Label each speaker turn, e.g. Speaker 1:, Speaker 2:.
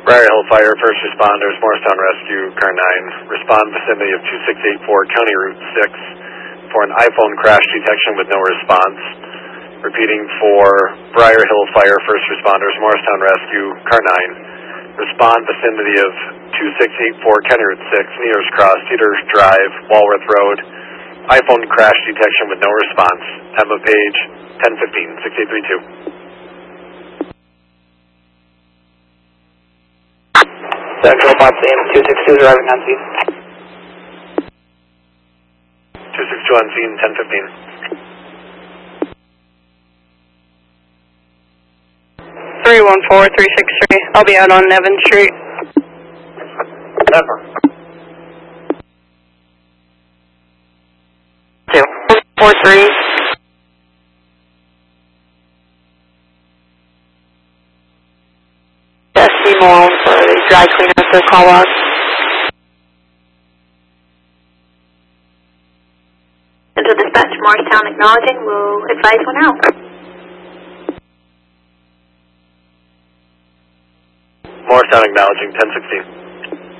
Speaker 1: Briar Hill Fire, first responders, Morristown Rescue, Car 9. Respond vicinity of 2684 County Route 6 for an iPhone crash detection with no response. Repeating for Briar Hill Fire, first responders, Morristown Rescue, Car 9. Respond vicinity of 2684 County Route 6, Nears Cross, Cedars Drive, Walworth Road. iPhone crash detection with no response. Time of page 10:15, 6832.
Speaker 2: Central Potsdam 262 driving on scene.
Speaker 1: 262 on scene, 10:15.
Speaker 3: 314363. I'll be out on Nevin Street.
Speaker 2: Never.
Speaker 3: 243. Dusty Moore for the dry cleaner for call out.
Speaker 4: Central Dispatch, Morristown acknowledging. We'll advise when out.
Speaker 1: Morristown acknowledging, 10:16.